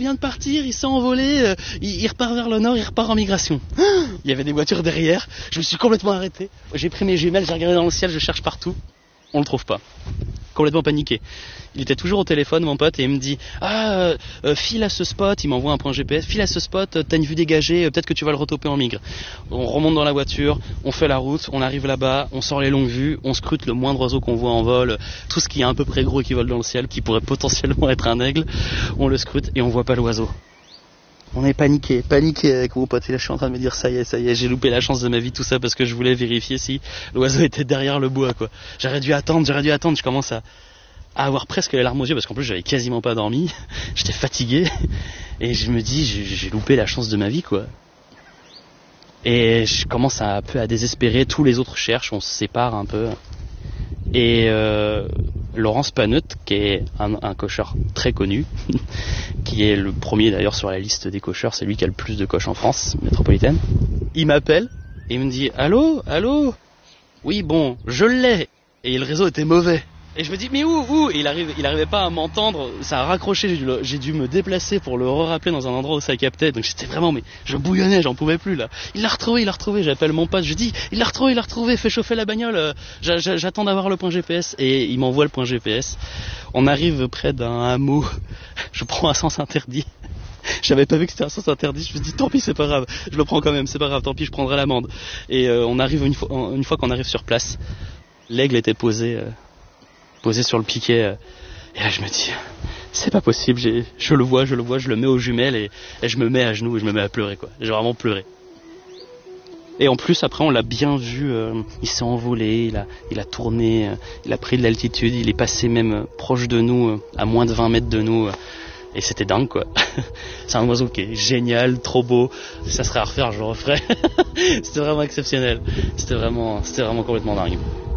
vient de partir, il s'est envolé, il repart vers le nord, il repart en migration. Il y avait des voitures derrière, je me suis complètement arrêté. J'ai pris mes jumelles, j'ai regardé dans le ciel, je cherche partout. On le trouve pas. Complètement paniqué. Il était toujours au téléphone, mon pote, et il me dit file à ce spot, il m'envoie un point GPS, file à ce spot, t'as une vue dégagée, peut-être que tu vas le retoper en migre. On remonte dans la voiture, on fait la route, on arrive là-bas, on sort les longues vues, on scrute le moindre oiseau qu'on voit en vol, tout ce qui est à peu près gros et qui vole dans le ciel, qui pourrait potentiellement être un aigle, on le scrute et on voit pas l'oiseau. On est paniqué avec mon pote, et là je suis en train de me dire ça y est, j'ai loupé la chance de ma vie, tout ça parce que je voulais vérifier si l'oiseau était derrière le bois, quoi. J'aurais dû attendre, je commence à avoir presque les larmes aux yeux parce qu'en plus j'avais quasiment pas dormi, j'étais fatigué et je me dis j'ai loupé la chance de ma vie, quoi. Et je commence un peu à désespérer, tous les autres cherchent, on se sépare un peu. Et Laurence Panut, qui est un cocheur très connu, qui est le premier d'ailleurs sur la liste des cocheurs, c'est lui qui a le plus de coches en France métropolitaine, il m'appelle et il me dit allô, oui bon, je l'ai, et le réseau était mauvais. Et je me dis mais où et il arrivait pas à m'entendre, ça a raccroché, j'ai dû me déplacer pour le rappeler dans un endroit où ça captait, donc j'étais vraiment, mais je bouillonnais, j'en pouvais plus là. Il l'a retrouvé, j'appelle mon pote, je dis il l'a retrouvé, fais chauffer la bagnole, j'attends d'avoir le point GPS, et il m'envoie le point GPS. On arrive près d'un hameau, je prends un sens interdit. J'avais pas vu que c'était un sens interdit, je me dis tant pis, c'est pas grave, je le prends quand même, c'est pas grave, tant pis, je prendrai l'amende. Et on arrive une fois qu'on arrive sur place, l'aigle était posé sur le piquet, et là je me dis c'est pas possible, je le vois, je le mets aux jumelles et je me mets à genoux et je me mets à pleurer, quoi. J'ai vraiment pleuré. Et en plus après on l'a bien vu, il s'est envolé, il a tourné, il a pris de l'altitude, il est passé même proche de nous, à moins de 20 mètres de nous, et c'était dingue, quoi. C'est un oiseau qui est génial, trop beau, ça serait à refaire, je le referais. C'était vraiment exceptionnel, c'était vraiment complètement dingue.